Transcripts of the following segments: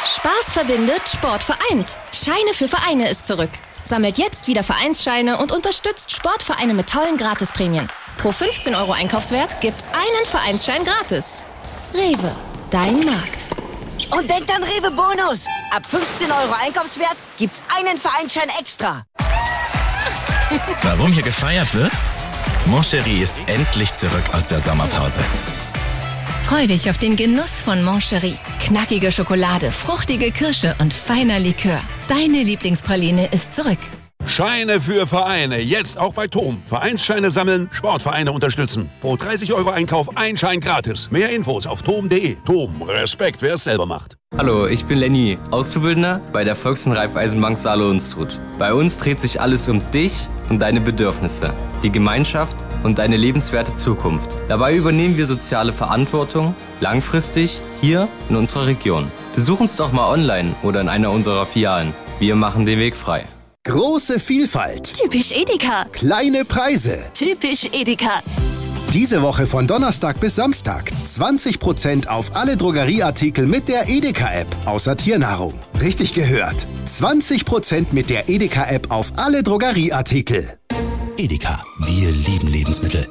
Spaß verbindet, Sport vereint. Scheine für Vereine ist zurück. Sammelt jetzt wieder Vereinsscheine und unterstützt Sportvereine mit tollen Gratisprämien. Pro 15 € Einkaufswert gibt's einen Vereinsschein gratis. Rewe, dein Markt. Und denkt an Rewe Bonus. Ab 15 € Einkaufswert gibt's einen Vereinsschein extra. Warum hier gefeiert wird? Moncherie ist endlich zurück aus der Sommerpause. Freu dich auf den Genuss von Moncherie. Knackige Schokolade, fruchtige Kirsche und feiner Likör. Deine Lieblingspraline ist zurück. Scheine für Vereine, jetzt auch bei TOM. Vereinsscheine sammeln, Sportvereine unterstützen. Pro 30 € Einkauf ein Schein gratis. Mehr Infos auf tom.de. TOM, Respekt, wer es selber macht. Hallo, ich bin Lenny, Auszubildender bei der Volks- und Raiffeisenbank Saale-Unstrut. Bei uns dreht sich alles um dich und deine Bedürfnisse, die Gemeinschaft und deine lebenswerte Zukunft. Dabei übernehmen wir soziale Verantwortung langfristig hier in unserer Region. Besuch uns doch mal online oder in einer unserer Filialen. Wir machen den Weg frei. Große Vielfalt. Typisch Edeka. Kleine Preise. Typisch Edeka. Diese Woche von Donnerstag bis Samstag 20% auf alle Drogerieartikel mit der Edeka-App, außer Tiernahrung. Richtig gehört. 20% mit der Edeka-App auf alle Drogerieartikel. Edeka, wir lieben Lebensmittel.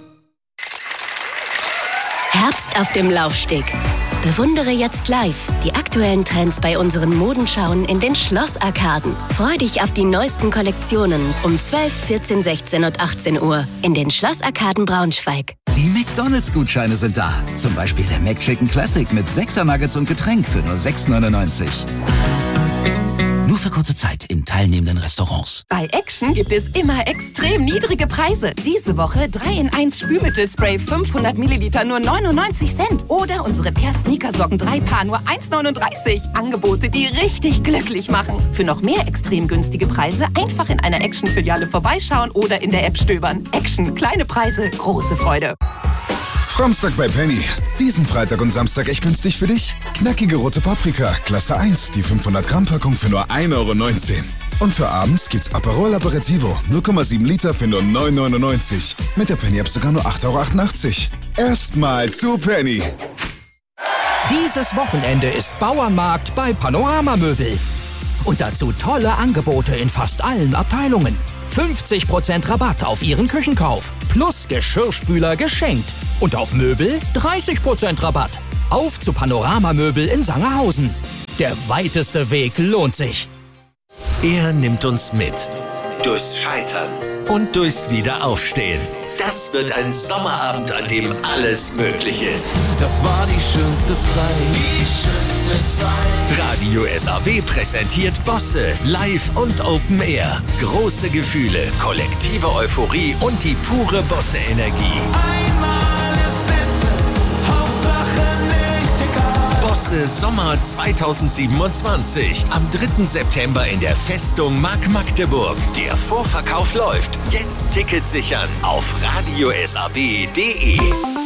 Herbst auf dem Laufsteg. Bewundere jetzt live die aktuellen Trends bei unseren Modenschauen in den Schlossarkaden. Freu dich auf die neuesten Kollektionen um 12, 14, 16 und 18 Uhr in den Schlossarkaden Braunschweig. Die McDonald's-Gutscheine sind da. Zum Beispiel der McChicken Classic mit 6er Nuggets und Getränk für nur 6,99. Nur für kurze Zeit in teilnehmenden Restaurants. Bei Action gibt es immer extrem niedrige Preise. Diese Woche 3-in-1 Spülmittelspray 500 Milliliter nur 99 Cent. Oder unsere Per Sneakersocken 3 Paar nur 1,39. Angebote, die richtig glücklich machen. Für noch mehr extrem günstige Preise einfach in einer Action-Filiale vorbeischauen oder in der App stöbern. Action, kleine Preise, große Freude. Samstag bei Penny. Diesen Freitag und Samstag echt günstig für dich. Knackige rote Paprika, Klasse 1, die 500 Gramm Packung für nur 1,19 €. Und für abends gibt's Aperol Aperitivo, 0,7 Liter für nur 9,99 €. Mit der Penny App sogar nur 8,88 €. Erstmal zu Penny. Dieses Wochenende ist Bauernmarkt bei Panorama Möbel. Und dazu tolle Angebote in fast allen Abteilungen. 50% Rabatt auf Ihren Küchenkauf. Plus Geschirrspüler geschenkt. Und auf Möbel 30% Rabatt. Auf zu Panorama Möbel in Sangerhausen. Der weiteste Weg lohnt sich. Er nimmt uns mit. Durchs Scheitern und durchs Wiederaufstehen. Das wird ein Sommerabend, an dem alles möglich ist. Das war die schönste Zeit. Die schönste Zeit. Radio SAW präsentiert Bosse live und Open Air. Große Gefühle, kollektive Euphorie und die pure Bosse-Energie. Einmal ist bitte, Hauptsache nicht egal. Bosse Sommer 2027. Am 3. September in der Festung Mark Magdeburg. Der Vorverkauf läuft. Jetzt Tickets sichern auf radiosaw.de.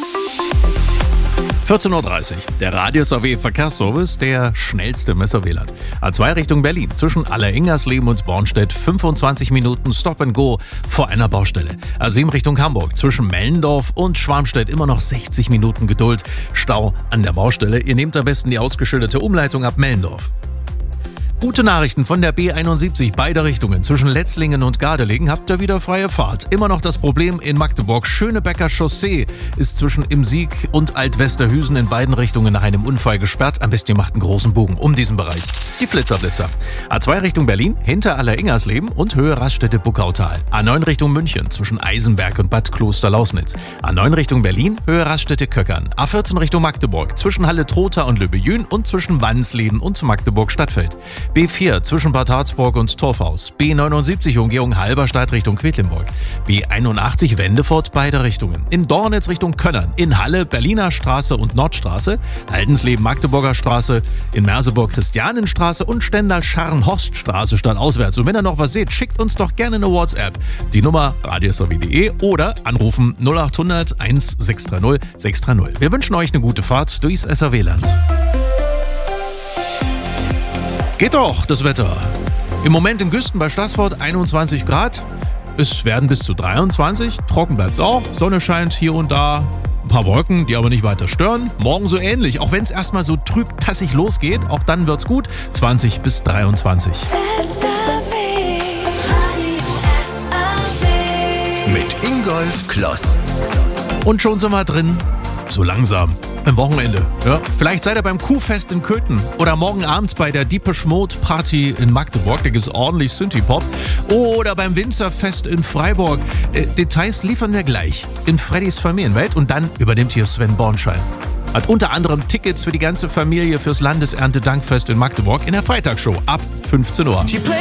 14:30 Uhr. Der Radio SAW Verkehrsservice, der schnellste im SAW-Land. A2 Richtung Berlin. Zwischen Alleringersleben und Bornstedt 25 Minuten Stop and Go vor einer Baustelle. A7 Richtung Hamburg. Zwischen Mellendorf und Schwarmstedt immer noch 60 Minuten Geduld. Stau an der Baustelle. Ihr nehmt am besten die ausgeschilderte Umleitung ab Mellendorf. Gute Nachrichten von der B71, beide Richtungen. Zwischen Letzlingen und Gardelegen habt ihr wieder freie Fahrt. Immer noch das Problem in Magdeburg. Schönebecker Chaussee ist zwischen Im Sieg und Altwesterhüsen in beiden Richtungen nach einem Unfall gesperrt. Am besten ihr macht einen großen Bogen um diesen Bereich. Die Flitzer. A2 Richtung Berlin, hinter Alleringersleben und Höhe Raststätte-Buckautal. A9 Richtung München, zwischen Eisenberg und Bad Kloster-Lausnitz. A9 Richtung Berlin, Höhe Raststätte-Köckern. A14 Richtung Magdeburg, zwischen Halle-Trotha und Löbejün und zwischen Wansleben und Magdeburg-Stadtfeld. B4 zwischen Bad Harzburg und Torfhaus. B79 Umgehung Halberstadt Richtung Quedlinburg. B81 Wendefort beide Richtungen. In Dornitz Richtung Könnern. In Halle Berliner Straße und Nordstraße. Haldensleben Magdeburger Straße. In Merseburg Christianenstraße und Stendal-Scharnhorststraße stadtauswärts. Und wenn ihr noch was seht, schickt uns doch gerne eine WhatsApp. Die Nummer radiosaw.de oder anrufen 0800 1630 630. Wir wünschen euch eine gute Fahrt durchs SAW-Land. Geht doch, das Wetter. Im Moment in Güsten bei Staßfurt 21 Grad. Es werden bis zu 23. Trocken bleibt's auch. Sonne scheint hier und da. Ein paar Wolken, die aber nicht weiter stören. Morgen so ähnlich, auch wenn es erstmal so trübtassig losgeht. Auch dann wird's gut. 20 bis 23. Mit Ingolf Kloss. Und schon sind wir drin. So langsam. Am Wochenende. Ja, vielleicht seid ihr beim Kuhfest in Köthen oder morgen Abend bei der Depeche Mode Party in Magdeburg. Da gibt's ordentlich Synthie-Pop. Oder beim Winzerfest in Freiburg. Details liefern wir gleich in Freddys Familienwelt. Und dann übernimmt hier Sven Bornschein. Hat unter anderem Tickets für die ganze Familie fürs Landeserntedankfest in Magdeburg in der Freitagsshow ab 15 Uhr.